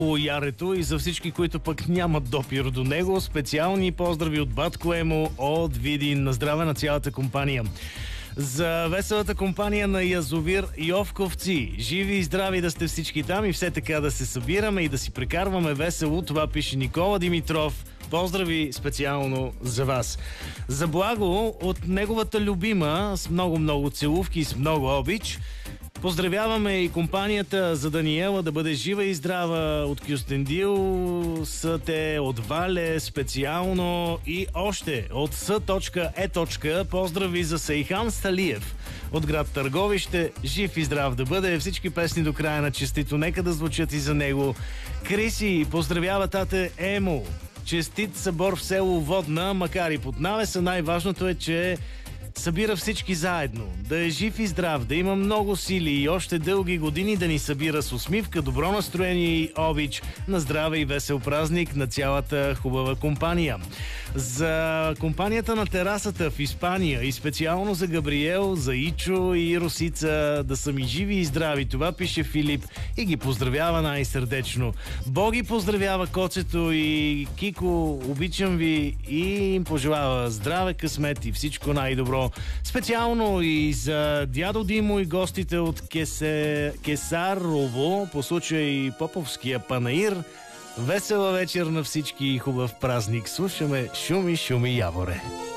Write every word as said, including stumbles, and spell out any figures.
Ярето и за всички, които пък нямат допир до него, специални поздрави от Батко Емо от Видин. На здраве на цялата компания. За веселата компания на Язовир Йовковци. Живи и здрави да сте всички там и все така да се събираме и да си прекарваме весело. Това пише Никола Димитров. Поздрави специално за вас. За Благо от неговата любима с много-много целувки и с много обич. Поздравяваме и компанията за Даниела да бъде жива и здрава от Кюстендил, са те от Вале специално и още от С.Е. Поздрави за Сейхан Сталиев от град Търговище. Жив и здрав да бъде. Всички песни до края на честито нека да звучат и за него. Криси поздравява тате Емо. Честит събор в село Водна, макар и под навеса. Най-важното е, че събира всички заедно. Да е жив и здрав, да има много сили и още дълги години да ни събира с усмивка, добро настроение и обич. На здраве и весел празник на цялата хубава компания. За компанията на терасата в Испания и специално за Габриел, за Ичо и Росица да са ми живи и здрави. Това пише Филип и ги поздравява най-сърдечно. Боги поздравява Коцето и Кико, обичам ви и им пожелава здраве, късмет и всичко най-добро. Специално и за дядо Димо и гостите от Кесе... Кесарово по случай Поповския панаир. Весела вечер на всички и хубав празник. Слушаме Шуми, шуми, яворе.